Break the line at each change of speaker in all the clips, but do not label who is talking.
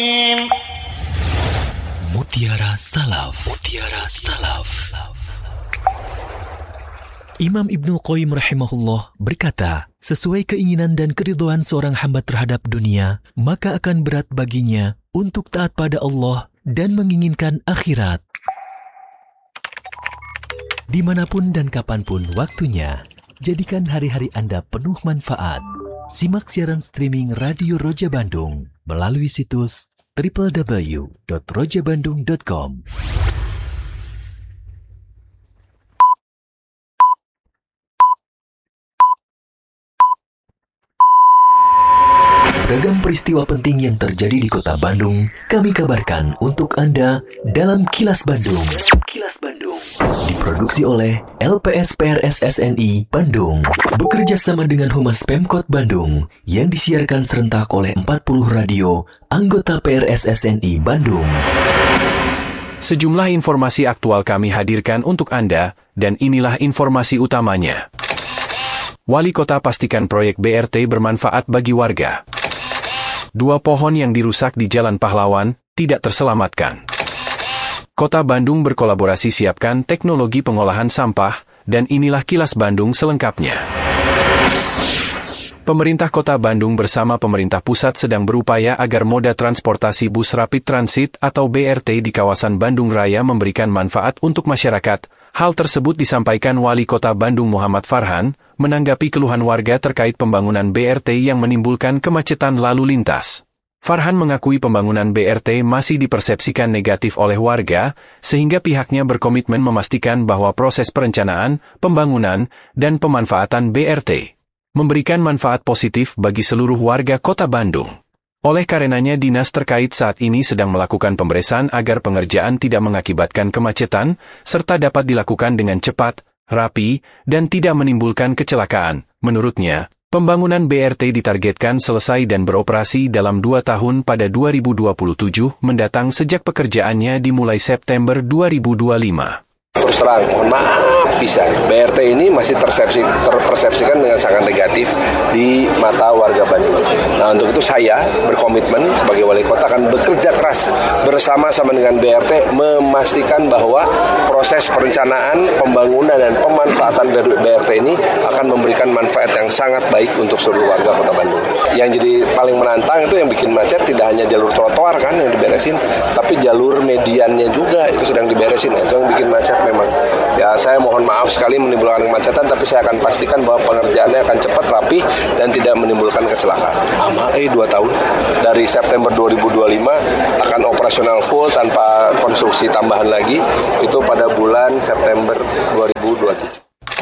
Mutiara Salaf. Imam Ibnu Qayyim rahimahullah berkata, sesuai keinginan dan keridhaan seorang hamba terhadap dunia, maka akan berat baginya untuk taat pada Allah dan menginginkan akhirat. Dimanapun dan kapanpun waktunya, jadikan hari-hari Anda penuh manfaat. Simak siaran streaming Radio Roja Bandung melalui situs www.rojabandung.com. Beragam peristiwa penting yang terjadi di Kota Bandung, kami kabarkan untuk Anda dalam Kilas Bandung. Diproduksi oleh LPS PRSSNI Bandung, bekerja sama dengan Humas Pemkot Bandung, yang disiarkan serentak oleh 40 radio anggota PRSSNI Bandung.
Sejumlah informasi aktual kami hadirkan untuk Anda, dan inilah informasi utamanya. Wali Kota pastikan proyek BRT bermanfaat bagi warga. 2 pohon yang dirusak di Jalan Pahlawan tidak terselamatkan. Kota Bandung berkolaborasi siapkan teknologi pengolahan sampah, dan inilah Kilas Bandung selengkapnya. Pemerintah Kota Bandung bersama pemerintah pusat sedang berupaya agar moda transportasi bus rapid transit atau BRT di kawasan Bandung Raya memberikan manfaat untuk masyarakat. Hal tersebut disampaikan Wali Kota Bandung Muhammad Farhan, menanggapi keluhan warga terkait pembangunan BRT yang menimbulkan kemacetan lalu lintas. Farhan mengakui pembangunan BRT masih dipersepsikan negatif oleh warga, sehingga pihaknya berkomitmen memastikan bahwa proses perencanaan, pembangunan, dan pemanfaatan BRT memberikan manfaat positif bagi seluruh warga Kota Bandung. Oleh karenanya dinas terkait saat ini sedang melakukan pemberesan agar pengerjaan tidak mengakibatkan kemacetan, serta dapat dilakukan dengan cepat, rapi, dan tidak menimbulkan kecelakaan. Menurutnya, pembangunan BRT ditargetkan selesai dan beroperasi dalam 2 tahun pada 2027 mendatang sejak pekerjaannya dimulai September 2025.
Terus terang, mohon maaf bisa. BRT ini masih terpersepsikan dengan sangat negatif di mata warga Bandung. Nah, untuk itu saya berkomitmen sebagai wali kota akan bekerja keras bersama-sama dengan BRT memastikan bahwa proses perencanaan, pembangunan, dan pemanfaatan dari BRT ini akan memberikan manfaat yang sangat baik untuk seluruh warga Kota Bandung. Yang jadi paling menantang itu yang bikin macet tidak hanya jalur trotoar kan yang diberesin, tapi jalur mediannya juga itu sedang diberesin. Itu yang bikin macet memang. Ya, saya mohon maaf sekali menimbulkan kemacetan, tapi saya akan pastikan bahwa pengerjaannya akan cepat, rapi, dan tidak menimbulkan kecelakaan. 2 tahun. Dari September 2025 akan operasional full tanpa konstruksi tambahan lagi, itu pada bulan September 2027.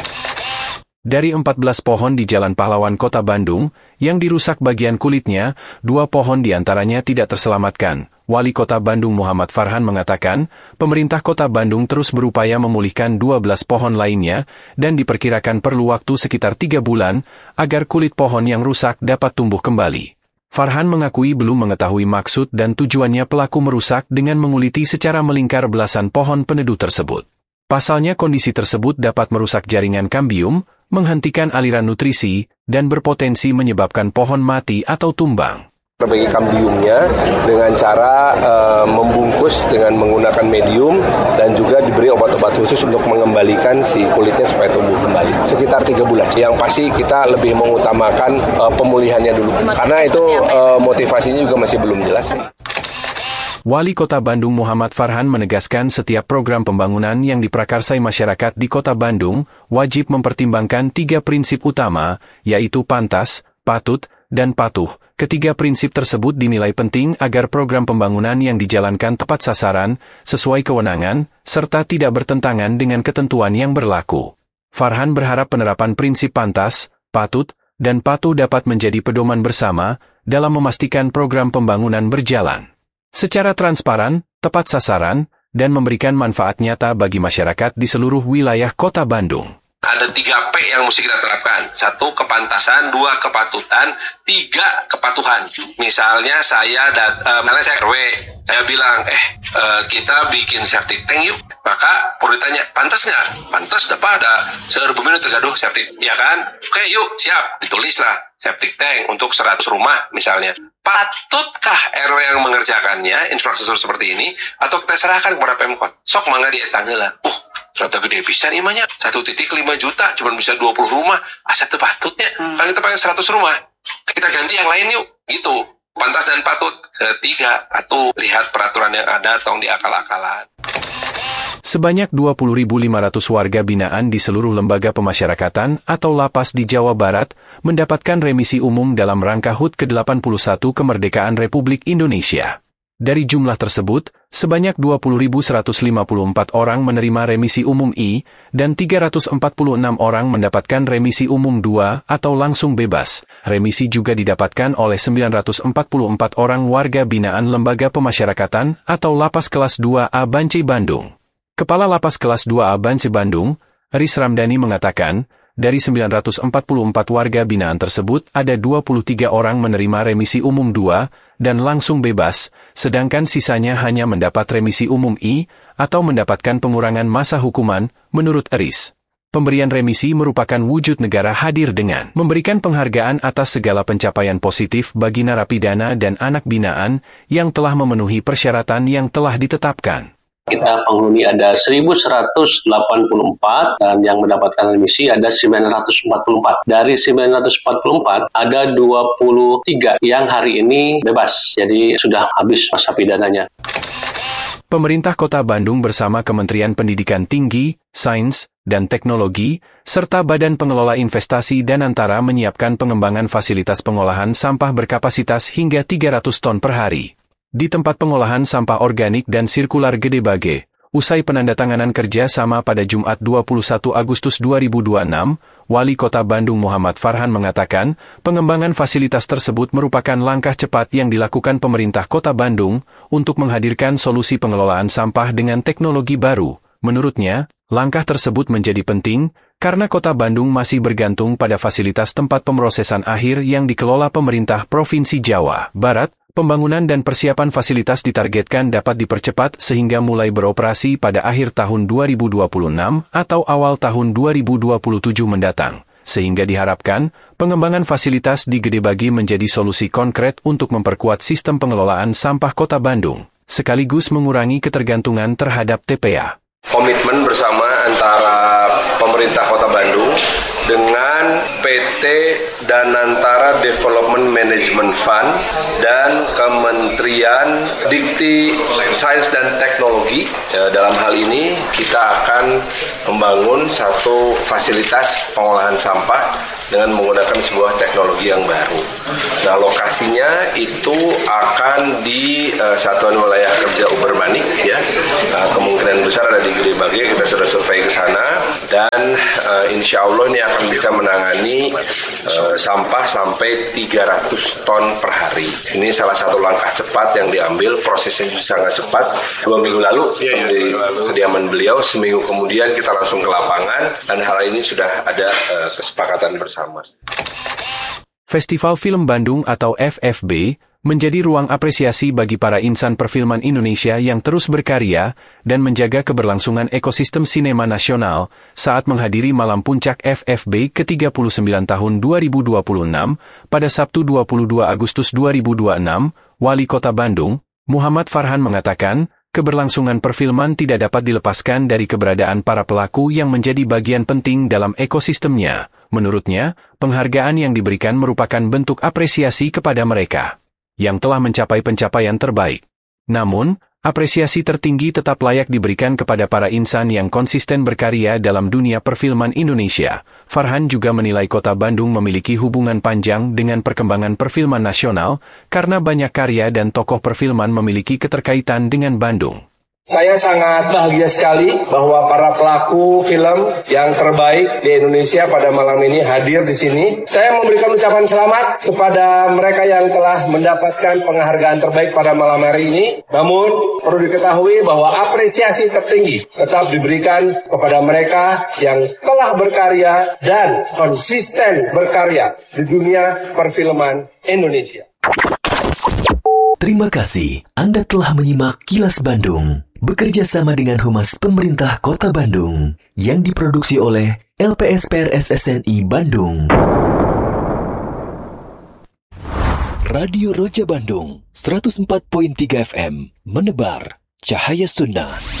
Dari 14 pohon di Jalan Pahlawan Kota Bandung, yang dirusak bagian kulitnya, 2 pohon diantaranya tidak terselamatkan. Wali Kota Bandung Muhammad Farhan mengatakan, pemerintah Kota Bandung terus berupaya memulihkan 12 pohon lainnya, dan diperkirakan perlu waktu sekitar 3 bulan, agar kulit pohon yang rusak dapat tumbuh kembali. Farhan mengakui belum mengetahui maksud dan tujuannya pelaku merusak dengan menguliti secara melingkar belasan pohon peneduh tersebut. Pasalnya kondisi tersebut dapat merusak jaringan kambium, menghentikan aliran nutrisi, dan berpotensi menyebabkan pohon mati atau tumbang.
Perbaiki kambiumnya dengan cara membungkus dengan menggunakan medium dan juga diberi obat-obat khusus untuk mengembalikan si kulitnya supaya tumbuh kembali. Sekitar 3 bulan. Yang pasti kita lebih mengutamakan pemulihannya dulu. Karena itu motivasinya juga masih belum jelas.
Wali Kota Bandung Muhammad Farhan menegaskan setiap program pembangunan yang diprakarsai masyarakat di Kota Bandung wajib mempertimbangkan 3 prinsip utama, yaitu pantas, patut, dan patuh. Ketiga prinsip tersebut dinilai penting agar program pembangunan yang dijalankan tepat sasaran, sesuai kewenangan, serta tidak bertentangan dengan ketentuan yang berlaku. Farhan berharap penerapan prinsip pantas, patut, dan patuh dapat menjadi pedoman bersama dalam memastikan program pembangunan berjalan secara transparan, tepat sasaran, dan memberikan manfaat nyata bagi masyarakat di seluruh wilayah Kota Bandung.
Ada 3 P yang mesti kita terapkan. 1, kepantasan. 2, kepatutan. 3, kepatuhan. Misalnya saya RW, saya bilang, kita bikin septic tank yuk. Maka perlu ditanya, pantas nggak? Pantas, dapat ada serbumi tergaduh septic, ya kan? Oke, yuk, siap. Ditulislah septic tank untuk 100 rumah misalnya. Patutkah RW yang mengerjakannya infrastruktur seperti ini, atau kita serahkan kepada Pemkot? Sok mangga dietang heula. Ternyata gede pisan imahnya. 1.5 juta cuma bisa 20 rumah. Asa teu patutnya. Kan kita pengen 100 rumah. Kita ganti yang lain yuk. Gitu. Pantas dan patut. Ketiga, atau lihat peraturan yang ada tong diakal-akalan.
Sebanyak 20.500 warga binaan di seluruh lembaga pemasyarakatan atau lapas di Jawa Barat mendapatkan remisi umum dalam rangka HUT ke-81 kemerdekaan Republik Indonesia. Dari jumlah tersebut, sebanyak 20.154 orang menerima remisi umum I dan 346 orang mendapatkan remisi umum 2 atau langsung bebas. Remisi juga didapatkan oleh 944 orang warga binaan lembaga pemasyarakatan atau lapas kelas 2A Bancai Bandung. Kepala Lapas Kelas 2A Bancai Bandung, Riz Ramdhani mengatakan, dari 944 warga binaan tersebut ada 23 orang menerima remisi umum 2 dan langsung bebas, sedangkan sisanya hanya mendapat remisi umum I atau mendapatkan pengurangan masa hukuman, menurut Riz. Pemberian remisi merupakan wujud negara hadir dengan memberikan penghargaan atas segala pencapaian positif bagi narapidana dan anak binaan yang telah memenuhi persyaratan yang telah ditetapkan.
Kita penghuni ada 1.184 dan yang mendapatkan remisi ada 944. Dari 944 ada 23 yang hari ini bebas, jadi sudah habis masa pidananya.
Pemerintah Kota Bandung bersama Kementerian Pendidikan Tinggi, Sains, dan Teknologi, serta Badan Pengelola Investasi dan Antara menyiapkan pengembangan fasilitas pengolahan sampah berkapasitas hingga 300 ton per hari. Di tempat pengolahan sampah organik dan sirkular Gede Bage, usai penandatanganan kerja sama pada Jumat 21 Agustus 2026, Wali Kota Bandung Muhammad Farhan mengatakan, pengembangan fasilitas tersebut merupakan langkah cepat yang dilakukan pemerintah Kota Bandung untuk menghadirkan solusi pengelolaan sampah dengan teknologi baru. Menurutnya, langkah tersebut menjadi penting karena Kota Bandung masih bergantung pada fasilitas tempat pemrosesan akhir yang dikelola pemerintah Provinsi Jawa Barat. Pembangunan dan persiapan fasilitas ditargetkan dapat dipercepat sehingga mulai beroperasi pada akhir tahun 2026 atau awal tahun 2027 mendatang. Sehingga diharapkan, pengembangan fasilitas di Gede Bage menjadi solusi konkret untuk memperkuat sistem pengelolaan sampah Kota Bandung, sekaligus mengurangi ketergantungan terhadap TPA.
Komitmen bersama antara pemerintah Kota Bandung dengan PT Danantara Development Management Fund dan Kementerian Dikti Sains dan Teknologi. Dalam hal ini kita akan membangun satu fasilitas pengolahan sampah dengan menggunakan sebuah teknologi yang baru. Nah, lokasinya itu akan di Satuan Wilayah Kerja Ubermanik, ya. Kemungkinan besar ada di Gede Bage, kita sudah survei ke sana, dan insya Allah ini akan bisa menangani sampah sampai 300 ton per hari. Ini salah satu langkah cepat yang diambil, prosesnya sangat cepat. 2 minggu lalu di kediaman beliau, seminggu kemudian kita langsung ke lapangan, dan hal ini sudah ada kesepakatan bersama.
Festival Film Bandung atau FFB menjadi ruang apresiasi bagi para insan perfilman Indonesia yang terus berkarya dan menjaga keberlangsungan ekosistem sinema nasional saat menghadiri malam puncak FFB ke-39 tahun 2026 pada Sabtu 22 Agustus 2026, Wali Kota Bandung, Muhammad Farhan mengatakan, keberlangsungan perfilman tidak dapat dilepaskan dari keberadaan para pelaku yang menjadi bagian penting dalam ekosistemnya. Menurutnya, penghargaan yang diberikan merupakan bentuk apresiasi kepada mereka yang telah mencapai pencapaian terbaik. Namun, apresiasi tertinggi tetap layak diberikan kepada para insan yang konsisten berkarya dalam dunia perfilman Indonesia. Farhan juga menilai Kota Bandung memiliki hubungan panjang dengan perkembangan perfilman nasional karena banyak karya dan tokoh perfilman memiliki keterkaitan dengan Bandung.
Saya sangat bahagia sekali bahwa para pelaku film yang terbaik di Indonesia pada malam ini hadir di sini. Saya memberikan ucapan selamat kepada mereka yang telah mendapatkan penghargaan terbaik pada malam hari ini. Namun, perlu diketahui bahwa apresiasi tertinggi tetap diberikan kepada mereka yang telah berkarya dan konsisten berkarya di dunia perfilman Indonesia.
Terima kasih Anda telah menyimak Kilas Bandung, bekerja sama dengan Humas Pemerintah Kota Bandung, yang diproduksi oleh LPSPR SSNI Bandung. Radio Roja Bandung 104.3 FM menebar cahaya sunnah.